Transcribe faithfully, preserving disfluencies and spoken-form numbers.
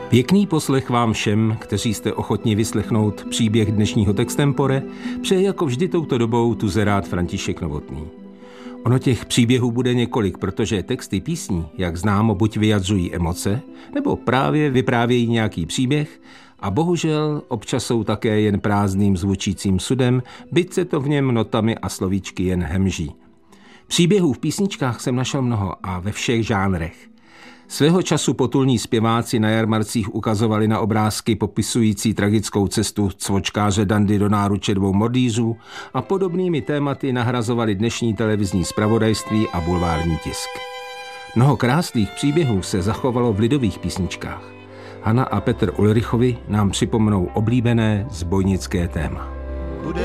Pěkný poslech vám všem, kteří jste ochotni vyslechnout příběh dnešního Textempore, přeje jako vždy touto dobou tuzerát František Novotný. Ono těch příběhů bude několik, protože texty písní, jak známo, buď vyjadřují emoce, nebo právě vyprávějí nějaký příběh a bohužel občas jsou také jen prázdným zvučícím sudem, byť se to v něm notami a slovíčky jen hemží. Příběhů v písničkách jsem našel mnoho a ve všech žánrech. Svého času potulní zpěváci na jarmarcích ukazovali na obrázky popisující tragickou cestu cvočkáře Dandy do náruče dvou mordýřů a podobnými tématy nahrazovali dnešní televizní zpravodajství a bulvární tisk. Mnoho krásných příběhů se zachovalo v lidových písničkách. Hana a Petr Ulrichovi nám připomnou oblíbené zbojnické téma.